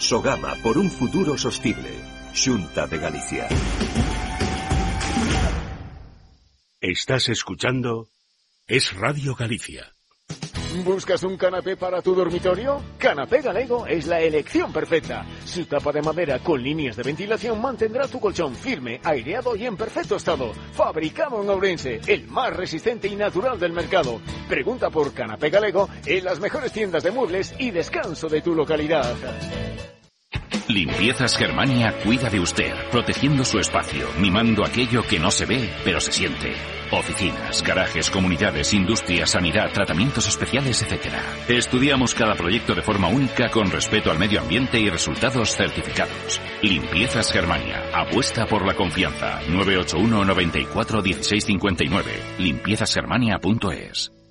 Sogama, por un futuro sostible. Xunta de Galicia. Estás escuchando Es Radio Galicia. ¿Buscas un canapé para tu dormitorio? Canapé Galego es la elección perfecta. Su tapa de madera con líneas de ventilación mantendrá tu colchón firme, aireado y en perfecto estado. Fabricado en Ourense, el más resistente y natural del mercado. Pregunta por Canapé Galego en las mejores tiendas de muebles y descanso de tu localidad. Limpiezas Germania cuida de usted, protegiendo su espacio, mimando aquello que no se ve, pero se siente. Oficinas, garajes, comunidades, industria, sanidad, tratamientos especiales, etc. Estudiamos cada proyecto de forma única con respeto al medio ambiente y resultados certificados. Limpiezas Germania, apuesta por la confianza. 981 94 16 59. Limpiezasgermania.es.